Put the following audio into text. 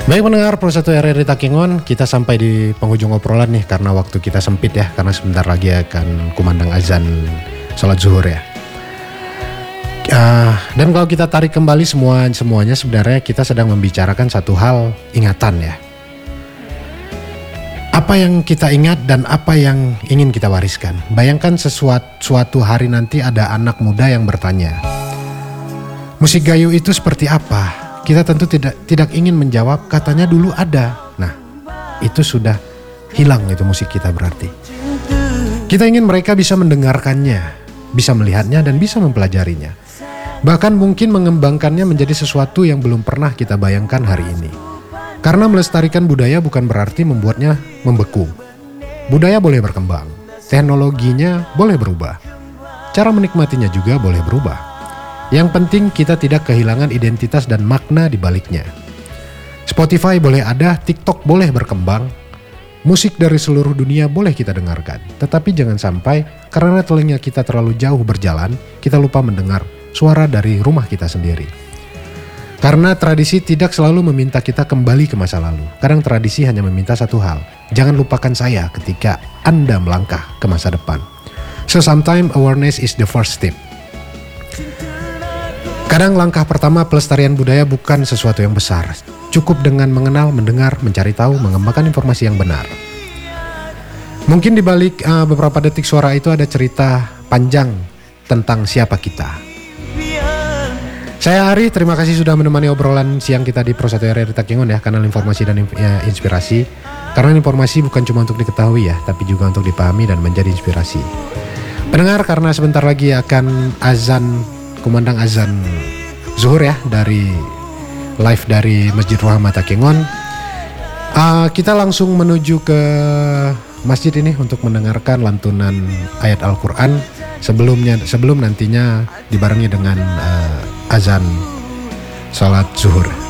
Baik pendengar Pro 1 RRI Takengon, kita sampai di penghujung obrolan nih karena waktu kita sempit ya, karena sebentar lagi akan kumandang azan sholat zuhur ya. Dan kalau kita tarik kembali semuanya sebenarnya kita sedang membicarakan satu hal ingatan ya. Apa yang kita ingat dan apa yang ingin kita wariskan. Bayangkan suatu hari nanti ada anak muda yang bertanya, musik gayo itu seperti apa? Kita tentu tidak ingin menjawab, katanya dulu ada. Nah, itu sudah hilang itu musik kita berarti. Kita ingin mereka bisa mendengarkannya, bisa melihatnya dan bisa mempelajarinya. Bahkan mungkin mengembangkannya menjadi sesuatu yang belum pernah kita bayangkan hari ini. Karena melestarikan budaya bukan berarti membuatnya membeku. Budaya boleh berkembang, teknologinya boleh berubah. Cara menikmatinya juga boleh berubah. Yang penting kita tidak kehilangan identitas dan makna di baliknya. Spotify boleh ada, TikTok boleh berkembang, musik dari seluruh dunia boleh kita dengarkan. Tetapi jangan sampai karena telinga kita terlalu jauh berjalan, kita lupa mendengar suara dari rumah kita sendiri. Karena tradisi tidak selalu meminta kita kembali ke masa lalu. Kadang tradisi hanya meminta satu hal, jangan lupakan saya ketika Anda melangkah ke masa depan. So sometimes awareness is the first step. Kadang langkah pertama pelestarian budaya bukan sesuatu yang besar. Cukup dengan mengenal, mendengar, mencari tahu, mengembangkan informasi yang benar. Mungkin di balik beberapa detik suara itu ada cerita panjang tentang siapa kita. Saya Ari, terima kasih sudah menemani obrolan siang kita di Pro 1 RRI Takengon ya, kanal informasi dan inspirasi. Karena informasi bukan cuma untuk diketahui ya, tapi juga untuk dipahami dan menjadi inspirasi. Pendengar, karena sebentar lagi akan kumandang azan zuhur ya dari live dari Masjid Rahmat Takengon. Kita langsung menuju ke masjid ini untuk mendengarkan lantunan ayat Al-Quran sebelum nantinya dibarengi dengan azan salat zuhur.